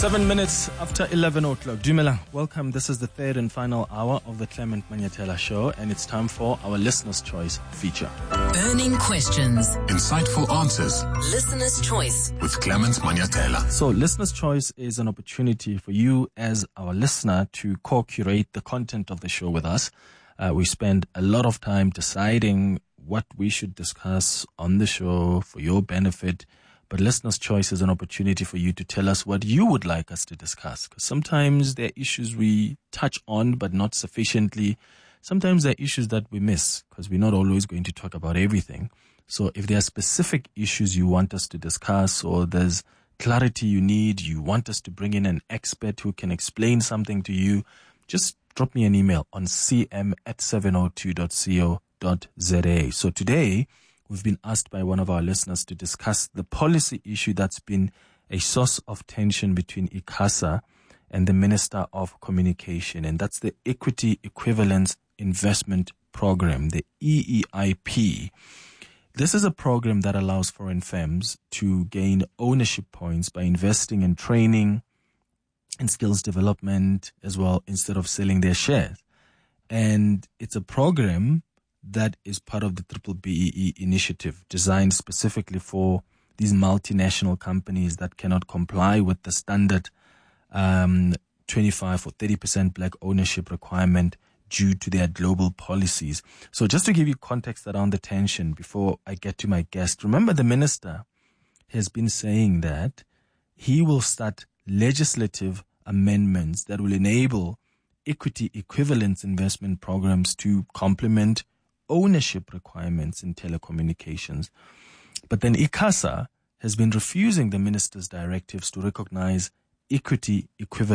7 minutes after 11 o'clock. Dumela, welcome. This is the third and final hour of the Clement Manyatela Show, and it's time for our Listener's Choice feature. Burning questions, insightful answers. Listener's Choice with Clement Manyatela. So, Listener's Choice is an opportunity for you as our listener to co-curate the content of the show with us. We spend a lot of time deciding what we should discuss on the show for your benefit. But Listener's Choice is an opportunity for you to tell us what you would like us to discuss. Because sometimes there are issues we touch on, but not sufficiently. Sometimes there are issues that we miss, because we're not always going to talk about everything. So if there are specific issues you want us to discuss, or there's clarity you need, you want us to bring in an expert who can explain something to you, just drop me an email on cm@702.co.za. So today, we've been asked by one of our listeners to discuss the policy issue that's been a source of tension between ICASA and the Minister of Communication, and that's the Equity Equivalence Investment Program, the EEIP. This is a program that allows foreign firms to gain ownership points by investing in training and skills development as well, instead of selling their shares. And it's a program that is part of the BBBEE initiative, designed specifically for these multinational companies that cannot comply with the standard 25 or 30% black ownership requirement due to their global policies. So just to give you context around the tension before I get to my guest, remember the minister has been saying that he will start legislative amendments that will enable equity equivalence investment programs to complement ownership requirements in telecommunications. But then ICASA has been refusing the minister's directives to recognize equity equivalence